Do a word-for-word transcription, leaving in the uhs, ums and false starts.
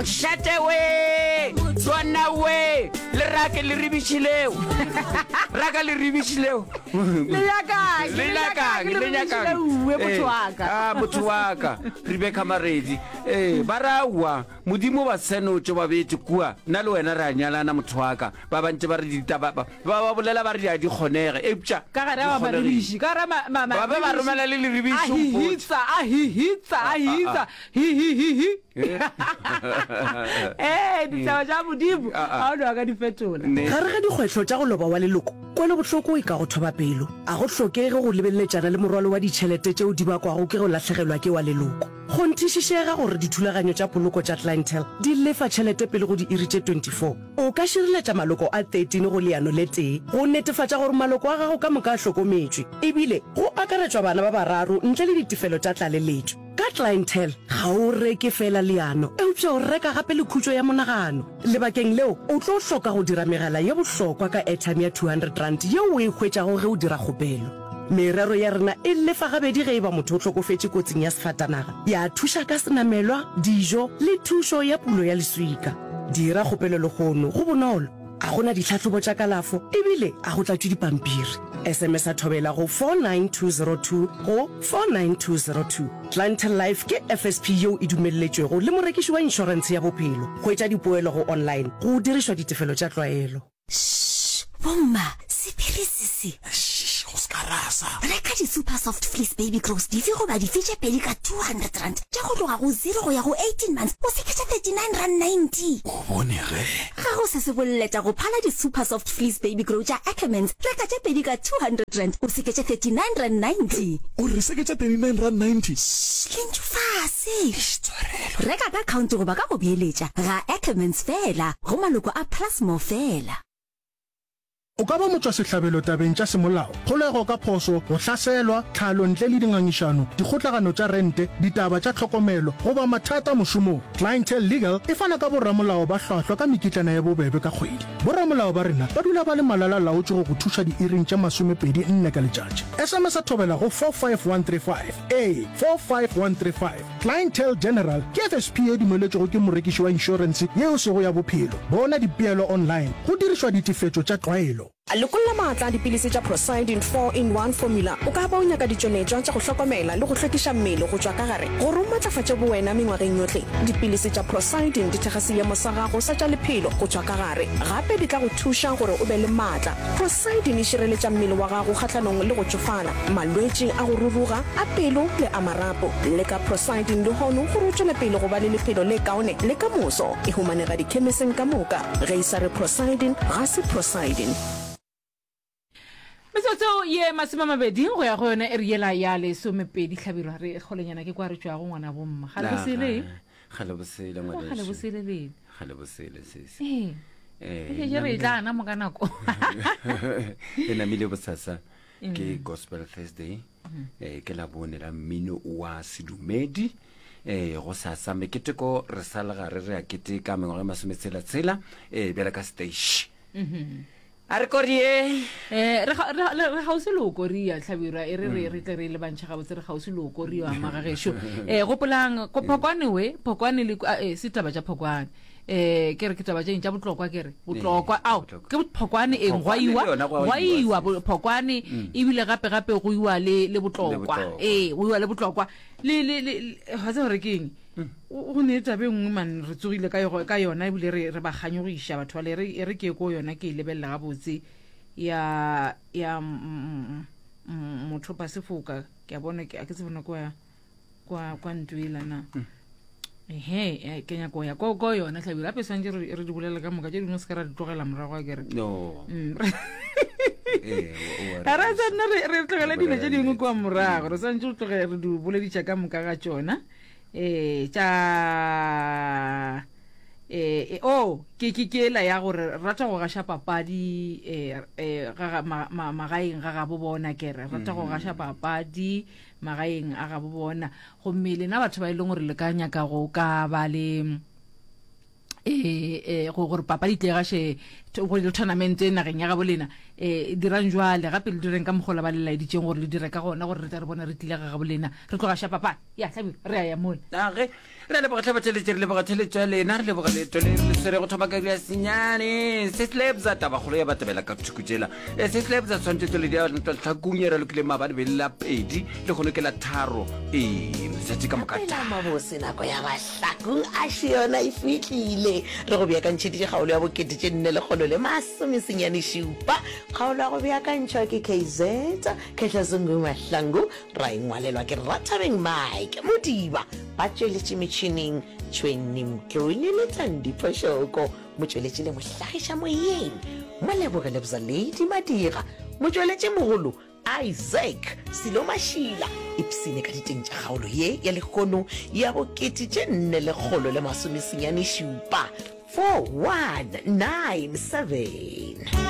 shatewe tswana we le rake le ribishileo raka le ribishileo le yaka le yaka le yaka we motho waka ah motho waka Rebecca Maredi eh barawa modimo ba senotse ba betse kua nna le wena ra nyalana motho waka ba bantse ba re ditaba ba ba bolela ba re di khonege eptsa ka ga ba ribishi ka ra mama ba ba romela le ribishi a hitsa a hitsa a hitsa hi hi hi hi eh di tsawa ja modimo a o ka di fetola ga re ga dikgwetlo tsa go loba wa leloko kwa le botlhoko e ka go thoba pelo a go hlokege go lebeletsana le morwalo wa ditšhelete tseo di bakwa go ke go latlhegelwa ke wa leloko go nthišišega gore dithulaganyo tša poloko tša clientele di lefa tšhelete pele go di iri tše twenty-four o ka šireletša maloko a thirteen go leano le tee go netefatša gore maloko a gago ka moka a hlokometšwe ebile go akaretšwa bana ba bararo ntle le ditefelo tša tlaleletšo ka clientele ga o reke fela leano eupša o reka gape le khutšo ya monagano lebakeng leo o tlo hloka go dira megala ye bohlokwa ka airtime ya two hundred rand yeo o e hwetšago ge o dira kgopelo merero ya rena e lefa gabedi ge e ba motho o tlhokofetse kotsing ya sefatanaga ya thuša ka senamelwa dijo le thušo ya pulo ya leswika dira kgopelo le gono go bonolo a gona ditlhatlhobo tša kalafo ebile a go tlatšwe dipampiri sms a thobela go four nine two zero two go four nine two zero two clientele life ke F S P yeo e dumelletšwego le morekiši wa inšorense ya bophelo go etša dipoelo go online go dirišwa ditefelo tša tlwaelo bomma sephirisisi Karasa. Reka di super soft fleece baby clothes di fi go ba di feature pedi ka two hundred rand. Tja go tloga go zero go ya go eighteen months. O se ke tša thirty-nine rand ninety. O bone ge. Ga go se se bolletša go phala di super soft fleece baby clothes tša Ackermans. Reka tša pedi ka two hundred rand. O se ke tša thirty-nine rand ninety. O re se ke tša thirty-nine rand ninety. Lentšu fase. Reka ka account go ba ka go beeletša. Ga Ackermans fela. Go maloko a Plasmo fela. O ka ba motswa sehlabelo tabeng tša semolao kgolego ka phoso go hlaselwa tlhalo ntle le dingangišano dikgotlagano tša rente ditaba tša tlhokomelo go ba mathata mošomong clientele legal e fana ka borramolao ba hlwahlwa ka mekitlana ya bobebe ka kgwedi borramolao ba rena ba dula ba le malala laotše go go thuša diiring tša masomepedi nne ka letšatši sms a thobela go four five one three five a four five one three five clientele general ke F S P e dumeletšego ke morekiši wa inšorense yeo sego ya bophelo bona dipeelo online go dirišwa ditefetšo tša tlwaelo a lekolla maatla dipilisi tša Prosidin four in one formula o ka ba o nyaka ditšonetšwa tša go hlokomela le go hlwekiša mmele go tšwa ka gare gore o matlafatše bowena mengwageng yohle dipilisi tša Prosidin di thega seemo sa gago sa tša lephelo go tšwa ka gare gape di tla go thuša gore o be le maatla Prosidin e šireletša mmele wa gago kgahlanong le go tšofala malwetši a go ruruga a pelo le a marapo le ka Prosidin le hono gore o tšwele pele go ba le lephelo le kaone le ka moso e humanega dikhemiseng ka moka ge e sa re Prosidin ga se Prosidin Metsotso ye masima mabedi go ya go yona e riela ya le somepedi tlhabirwa re golenyana ke kwa re tswa go ngwana bomma ga le bosele ga le bosele ngwana ga le bosele le ga le bosele sese eh eh je re tla na mo kana ko e na mile bosasa ke gospel Thursday eh ke la bone la mmino wa sedumedi eh go sasa meketeko re sala ga re re a keteka mengwe masometsela tsela eh bela ka stage mhm a re korie eh re re hausi lo koria tlhabirwa e re re re tle re le bantšha ga botse re hausi lo koria magagesho eh go polang go phokwane we phokwane le eh sitaba ja phokwane eh ke re ke taba ja intja botlokwa ke re botlokwa au ke phokwane e ngwaiwa ngwaiwa phokwane e bile gape gape go iwa le le botlokwa eh go iwa le botlokwa le le ha se re keng o ne tabe ngwe man re tsogile ka yo ka yona ebile re re ba ganyo go isha batho le re re ke go yona ke lebella ga botse ya ya motho pa sefoka ke bona ke a ke se bona kwa kwa kwa ntwela na ehe ke nya go ya go go yona tlhabira pe sanje re re di bolela ka moka je dingwe se ka ra di tlogela morago ke re no eh ara tsana re re tlogela dilo je dingwe kwa morago re sanje o tlogela re di boleditša ka moka ga tsona eh tša eh oh ke ke ke la ya gore rata go gasha papadi eh eh ga magaeng ga ga bo bona ke re rata go gasha papadi magaeng a ga bo bona go mmele na batho ba ile gore le kanya ka go ka ba le eh eh go gore papadi tle gashe go le tournament na geng ya ga bolena um dirang jwale gape le direng ka mogola ba lelaeditseng gore le dire ka gona gore re tla re bona re tlile ga gabo lena re tloga shapapa ya tlhabiro re a ya mole age re leboga tlhabatšheletse re leboga theletso ya lena re leboga leeto le le swere go thoma ka ria senyane seslebsa tabagolo ya batabela ka thukutsela seslebsa tshwanetse tole di a tlhakung ya ralokile mabane be la pedi le gone ke la tharo ee letsatsi ka mokata mabose nako ya bahlakong a šiona e fitlhile re go beakantšheditše kgaolo ya bokete tše nne lekgolo le masomesenyane šupa kgaolo ya go beakantšhwa ke k z kgetlhasongo mahlangu ra engwalelwa ke rathabeng mike modiba ba tšweletše metšhineng tšhweni mtlole le tandiphošoko motšweletše le mohlagiša moyeng mo lebogele bza lady madira motšweletše mogolo isaac selo mašila ipsene ka diteng tša kgaolo ye ya lekgono ya bokete tše nne lekgolo le masomesenyane šupa four one nine seven